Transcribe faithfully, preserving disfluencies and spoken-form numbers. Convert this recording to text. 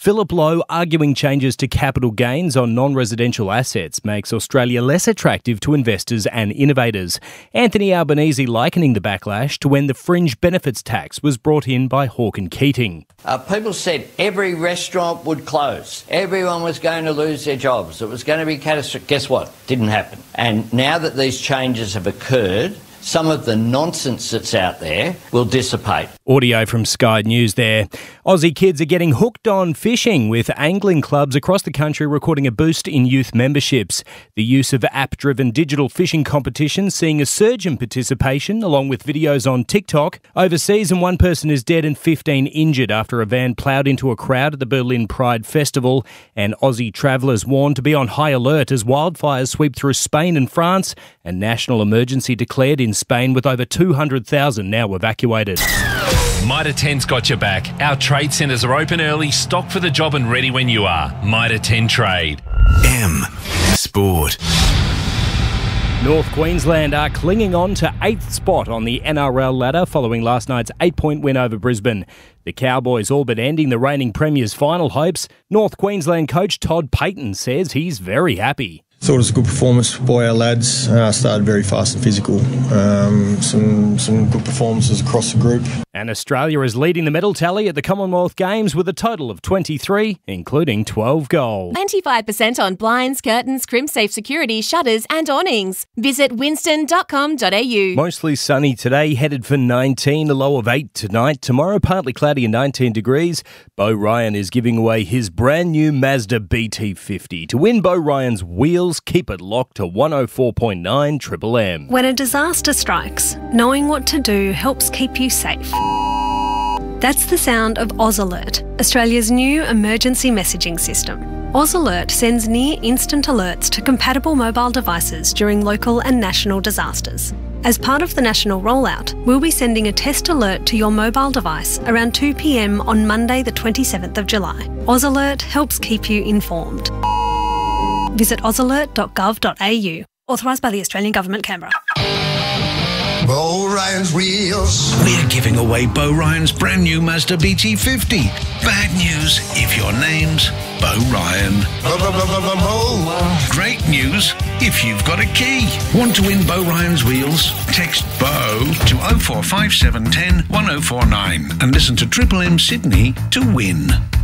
Philip Lowe arguing changes to capital gains on non-residential assets makes Australia less attractive to investors and innovators. Anthony Albanese likening the backlash to when the fringe benefits tax was brought in by Hawke and Keating. Uh, people said every restaurant would close. Everyone was going to lose their jobs. It was going to be catastrophic. Guess what? Didn't happen. And now that these changes have occurred, some of the nonsense that's out there will dissipate. Audio from Sky News there. Aussie kids are getting hooked on fishing, with angling clubs across the country recording a boost in youth memberships. The use of app-driven digital fishing competitions seeing a surge in participation, along with videos on TikTok. Overseas, and one person is dead and fifteen injured after a van ploughed into a crowd at the Berlin Pride Festival. And Aussie travellers warned to be on high alert as wildfires sweep through Spain and France. A national emergency declared in Spain, with over two hundred thousand now evacuated. Mitre ten's got your back. Our trade centres are open early, stocked for the job and ready when you are. Mitre ten Trade. M Sport. North Queensland are clinging on to eighth spot on the N R L ladder following last night's eight-point win over Brisbane. The Cowboys all but ending the reigning Premier's final hopes. North Queensland coach Todd Payten says he's very happy. Thought it was a good performance by our lads. Uh, started very fast and physical. Um, some some good performances across the group. And Australia is leading the medal tally at the Commonwealth Games with a total of twenty-three, including twelve gold. twenty-five percent on blinds, curtains, crimp-safe security, shutters and awnings. Visit winston dot com dot a u. Mostly sunny today, headed for nineteen, a low of eight tonight. Tomorrow, partly cloudy and nineteen degrees. Beau Ryan is giving away his brand new Mazda B T fifty. To win Beau Ryan's wheels, keep it locked to one oh four point nine Triple M. When a disaster strikes, knowing what to do helps keep you safe. That's the sound of Oz Alert, Australia's new emergency messaging system. Oz Alert sends near-instant alerts to compatible mobile devices during local and national disasters. As part of the national rollout, we'll be sending a test alert to your mobile device around two p m on Monday the twenty-seventh of July. Oz Alert helps keep you informed. Visit oz alert dot gov dot a u. Authorised by the Australian Government, Canberra. Beau Ryan's wheels. We're giving away Beau Ryan's brand new Mazda B T fifty. Bad news if your name's Beau Ryan. Great news if you've got a key. Want to win Beau Ryan's wheels? Text Beau to oh four five seven one oh one oh four nine and listen to Triple M Sydney to win.